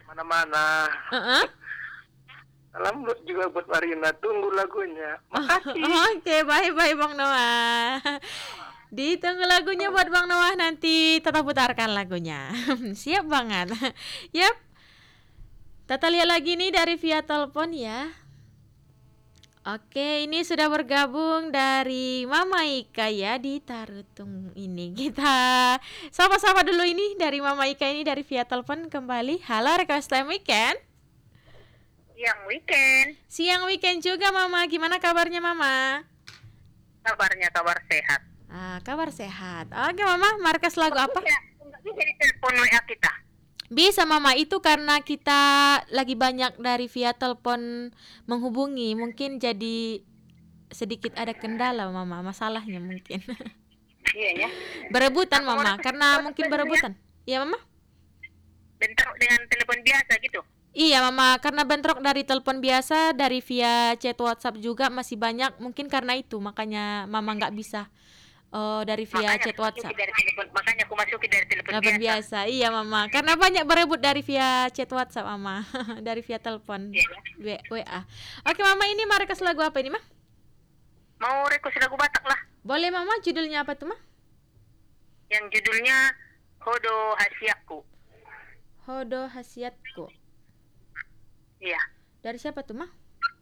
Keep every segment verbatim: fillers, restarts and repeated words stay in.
mana-mana. Heeh. Salam buat juga buat Marina, tunggu lagunya. Makasih. Oke, bye-bye Bang Noah. Ditunggu lagunya buat Bang Noah, nanti tetap putarkan lagunya. Siap banget. Yap. Tata lihat lagi nih dari via telepon ya. Oke, ini sudah bergabung dari Mama Ika ya di Tarutung ini. Kita sapa-sapa dulu ini dari Mama Ika ini dari via telepon kembali. Halo, request time weekend. Siang weekend. Siang weekend juga Mama. Gimana kabarnya Mama? Kabarnya kabar sehat. Ah, kabar sehat. Oke Mama, markas lagu apa? Enggak bisa ditelepon W A kita. Bisa Mama, itu karena kita lagi banyak dari via telepon menghubungi, mungkin jadi sedikit ada kendala Mama, masalahnya mungkin. Iya ya. Berebutan Mama, karena mungkin berebutan. Iya Mama? Bentar dengan telepon biasa gitu. Iya Mama, karena bentrok dari telepon biasa, dari via chat WhatsApp juga masih banyak, mungkin karena itu makanya Mama nggak bisa. Oh, dari via Makanya chat aku masuki WhatsApp. dari telepon, makanya aku masuki dari telepon Telepon biasa. biasa. Iya Mama, karena banyak berebut dari via chat WhatsApp Mama, dari via telepon Iya ya. W A. Oke Mama, ini mau request lagu apa ini Mah? Mau request lagu Batak lah. Boleh Mama, judulnya apa tuh Mah? Yang judulnya Hodo Hasiaku. Hodo Hasiatku. Iya. Dari siapa tuh Mah?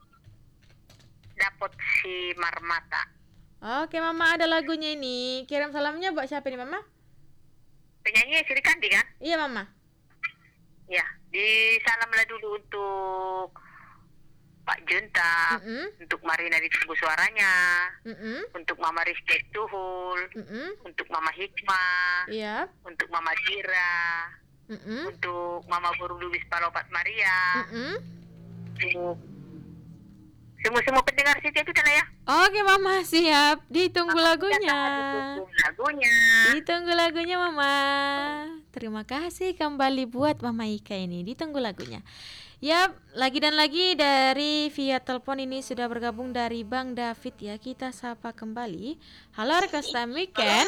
Dapat si Marmata. Oke Mama, ada lagunya ini. Kirim salamnya buat siapa nih Mama? Penyanyi Sri Kandi kan? Iya Mama. Ya, di salamlah dulu untuk Pak Junta, Mm-mm. untuk Marina ditunggu suaranya, Mm-mm. untuk Mama Rizky Tuhul, Mm-mm. untuk Mama Hikmah, Iya. untuk Mama Dira, Mm-mm. untuk Mama Guru Lubis Palopat Maria, Mm-mm. untuk semua-semua pendengar setia kita lah ya. Oke Mama, siap. Ditunggu lagunya. Ditunggu lagunya. Ditunggu lagunya Mama. Terima kasih kembali buat Mama Ika ini. Ditunggu lagunya. Yap, lagi dan lagi dari via telepon ini sudah bergabung dari Bang David ya. Kita sapa kembali. Halo request time weekend.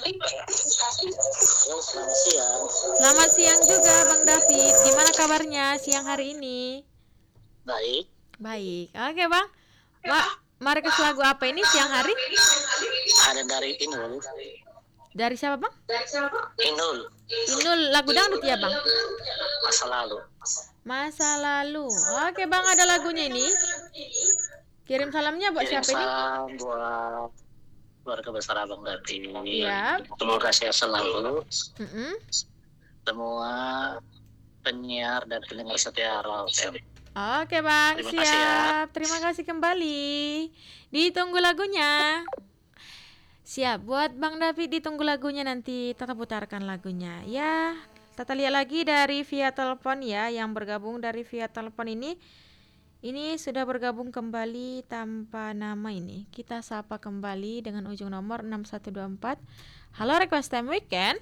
Selamat siang. Selamat siang juga Bang David. Gimana kabarnya siang hari ini? Baik. Baik. Oke Bang. Ma, mau request lagu apa ini siang hari? Ada dari Inul. Dari siapa Bang? Inul. Inul, lagu dangdut ya Bang? Masa lalu. Masa lalu. Oke Bang, ada lagunya ini. Kirim salamnya buat Kirim siapa ini? salam buat keluarga besar Abang David. Iya. Semoga sehat selalu. Mm-mm. Semua penyiar dan pendengar setia Raul F M. Oke Bang, Terima siap. kasih ya. Terima kasih kembali. Ditunggu lagunya. Siap, buat Bang David ditunggu lagunya, nanti Tata putarkan lagunya. Ya, Tata lihat lagi dari via telepon ya, yang bergabung dari via telepon ini. Ini sudah bergabung kembali tanpa nama ini. Kita sapa kembali dengan ujung nomor enam satu dua empat. Halo request time weekend.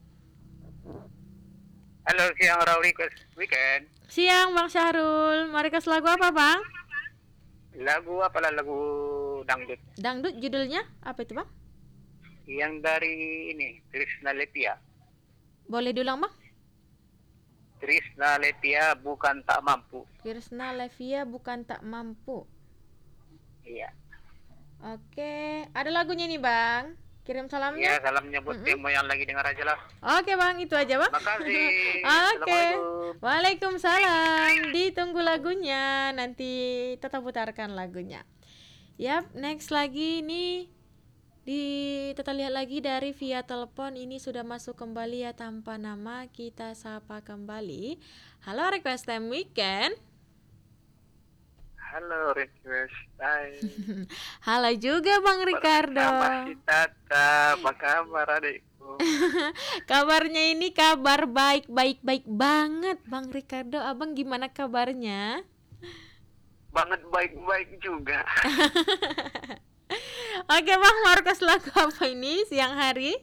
Halo siang Raul Request Weekend. Siang Bang Syahrul. Mau request lagu apa Bang? Lagu apalah lagu dangdut Dangdut, judulnya apa itu Bang? yang dari ini Trisna Lepia. Boleh diulang Bang? Trisna Lepia bukan tak mampu. Kirsna Levia bukan tak mampu. Iya. Oke, ada lagunya nih Bang. Kirim Iya, salamnya. salamnya buat Mm-mm. Timo yang lagi dengar aja lah. Oke Bang, itu aja Bang. Makasih. Oke. Assalamualaikum. Waalaikumsalam. Ditunggu lagunya, nanti tetap putarkan lagunya. Yap, next lagi nih di kita lihat lagi dari via telepon ini sudah masuk kembali ya tanpa nama. Kita sapa kembali. Halo request time weekend. Halo request. Hai. Halo juga Bang Ricardo. Bersama si Tata. Apa kabar adikku? Kabarnya ini kabar baik baik baik banget Bang Ricardo. Abang gimana kabarnya? Banget baik-baik juga. Oke Bang, mau request lagu apa ini siang hari?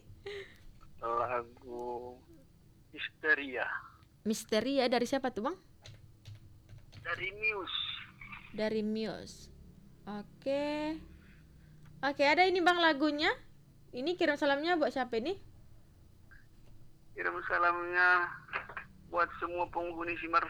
Lagu Histeria Misteri ya, dari siapa tuh Bang? dari Muse. Dari Muse. Oke. Oke, ada ini Bang lagunya. Ini kirim salamnya buat siapa ini? Kirim salamnya buat semua penghuni Simar